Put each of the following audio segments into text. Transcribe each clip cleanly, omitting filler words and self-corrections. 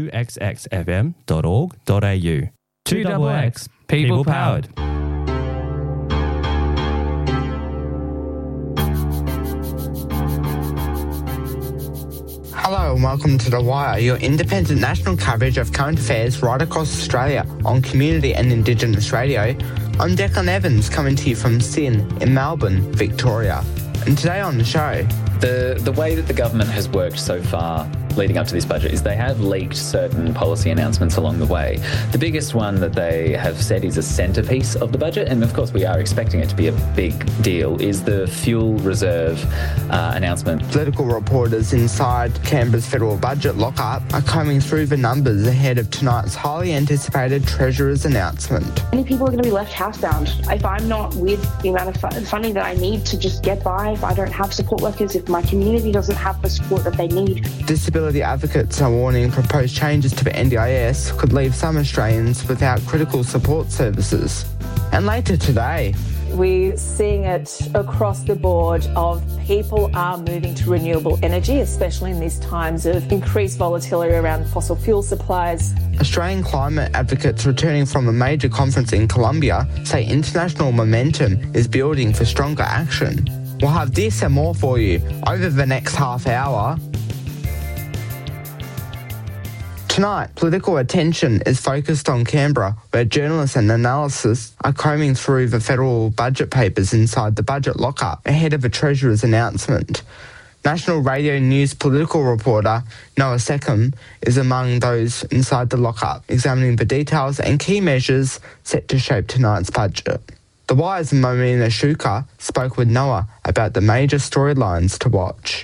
2xxfm.org.au. 2XX, people powered. Hello and welcome to The Wire, your independent national coverage of current affairs right across Australia on Community and Indigenous Radio. I'm Declan Evans, coming to you from SYN in Melbourne, Victoria. And today on the show... The way that the government has worked so far leading up to this budget is they have leaked certain policy announcements along the way. The biggest one that they have said is a centrepiece of the budget, and of course we are expecting it to be a big deal, is the fuel reserve announcement. Political reporters inside Canberra's federal budget lockup are combing through the numbers ahead of tonight's highly anticipated Treasurer's announcement. Many people are going to be left housebound. If I'm not with the amount of funding that I need to just get by, if I don't have support workers, if my community doesn't have the support that they need. Disability advocates are warning proposed changes to the NDIS could leave some Australians without critical support services. And later today... We're seeing it across the board of people are moving to renewable energy, especially in these times of increased volatility around fossil fuel supplies. Australian climate advocates returning from a major conference in Colombia say international momentum is building for stronger action. We'll have this and more for you over the next half hour. Tonight, political attention is focused on Canberra, where journalists and analysts are combing through the federal budget papers inside the budget lockup ahead of the Treasurer's announcement. National Radio News political reporter Noah Seckham is among those inside the lockup, examining the details and key measures set to shape tonight's budget. The Wire's Momina Shuka spoke with Noah about the major storylines to watch.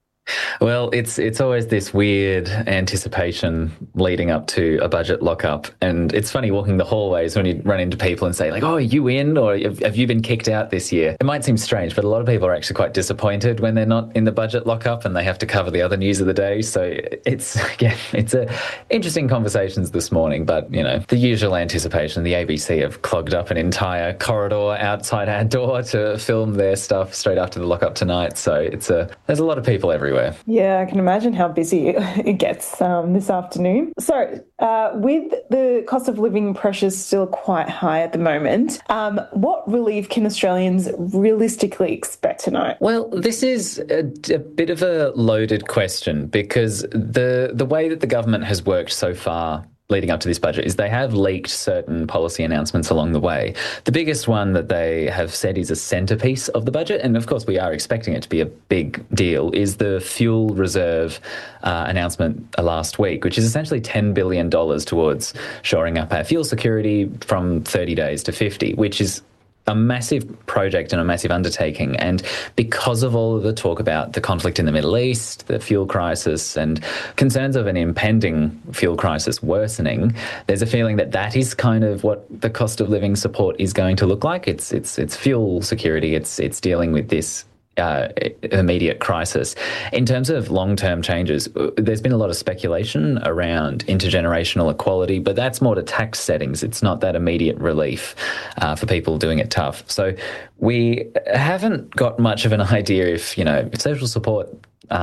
Well, it's always this weird anticipation leading up to a budget lockup. And it's funny walking the hallways when you run into people and say, like, oh, are you in? Or have you been kicked out this year? It might seem strange, but a lot of people are actually quite disappointed when they're not in the budget lockup and they have to cover the other news of the day. So it's interesting conversations this morning. But, you know, the usual anticipation. The ABC have clogged up an entire corridor outside our door to film their stuff straight after the lockup tonight. So there's a lot of people everywhere. Yeah, I can imagine how busy it gets this afternoon. So, with the cost of living pressures still quite high at the moment, what relief can Australians realistically expect tonight? Well, this is a bit of a loaded question because the way that the government has worked so far leading up to this budget is they have leaked certain policy announcements along the way. The biggest one that they have said is a centrepiece of the budget, and of course we are expecting it to be a big deal, is the fuel reserve announcement last week, which is essentially $10 billion towards shoring up our fuel security from 30 days to 50, which is a massive project and a massive undertaking. And because of all of the talk about the conflict in the Middle East, the fuel crisis, and concerns of an impending fuel crisis worsening, there's a feeling that that is kind of what the cost of living support is going to look like. It's fuel security. It's dealing with this immediate crisis. In terms of long-term changes, there's been a lot of speculation around intergenerational equality, but that's more to tax settings. It's not that immediate relief for people doing it tough. So we haven't got much of an idea if social supports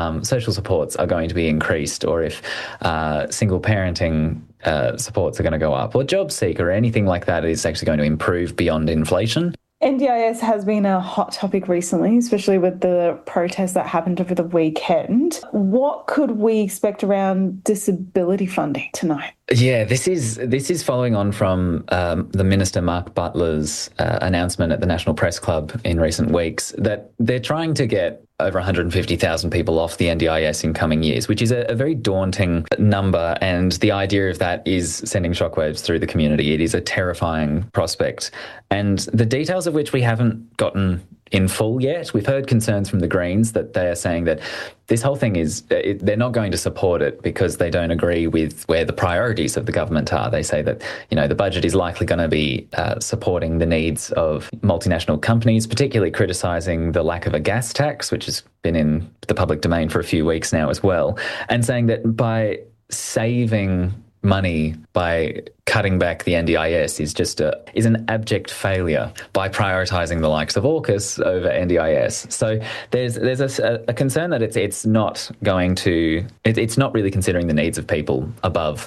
are going to be increased, or if single parenting supports are going to go up, or job seeker or anything like that is actually going to improve beyond inflation. NDIS has been a hot topic recently, especially with the protests that happened over the weekend. What could we expect around disability funding tonight? Yeah, this is following on from the Minister Mark Butler's announcement at the National Press Club in recent weeks that they're trying to get over 150,000 people off the NDIS in coming years, which is a very daunting number. And the idea of that is sending shockwaves through the community. It is a terrifying prospect. And the details of which we haven't gotten in full yet. We've heard concerns from the Greens that they are saying that this whole thing they're not going to support it because they don't agree with where the priorities of the government are. They say that, the budget is likely going to be supporting the needs of multinational companies, particularly criticising the lack of a gas tax, which has been in the public domain for a few weeks now as well, and saying that by saving money by cutting back the NDIS is an abject failure by prioritising the likes of AUKUS over NDIS. So there's a concern that it's not really considering the needs of people above